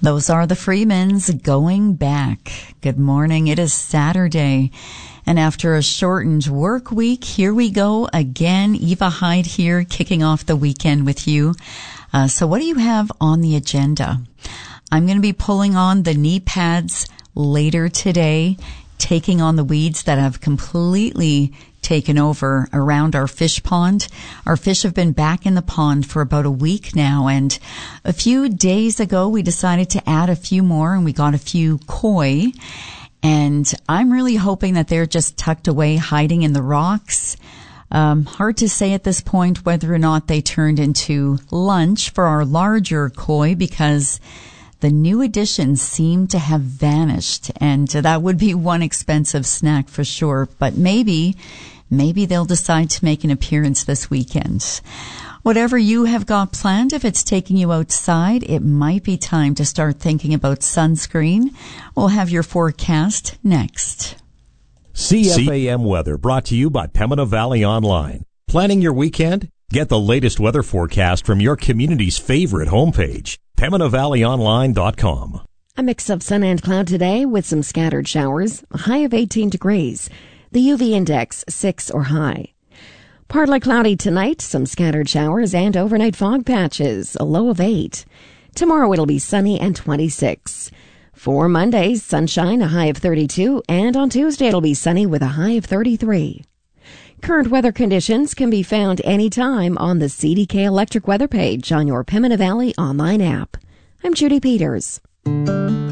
Those are the Freemans, Going Back. Good morning. It is Saturday. And after a shortened work week, here we go again. Eva Hyde here, kicking off the weekend with you. So what do you have on the agenda? I'm going to be pulling on the knee pads later today, taking on the weeds that have completely taken over around our fish pond. Our fish have been back in the pond for about a week now, and a few days ago we decided to add a few more, and we got a few koi, and I'm really hoping that they're just tucked away hiding in the rocks. Hard to say at this point whether or not they turned into lunch for our larger koi, because the new additions seem to have vanished, and that would be one expensive snack for sure. But maybe they'll decide to make an appearance this weekend. Whatever you have got planned, if it's taking you outside, it might be time to start thinking about sunscreen. We'll have your forecast next. CFAM weather brought to you by Pembina Valley Online. Planning your weekend? Get the latest weather forecast from your community's favorite homepage, PembinaValleyOnline.com. A mix of sun and cloud today with some scattered showers, a high of 18 degrees. The UV index 6 or high. Partly cloudy tonight, some scattered showers and overnight fog patches, a low of 8. Tomorrow it'll be sunny and 26. For Monday, sunshine, a high of 32, and on Tuesday it'll be sunny with a high of 33. Current weather conditions can be found anytime on the CDK Electric Weather page on your Pembina Valley online app. I'm Judy Peters.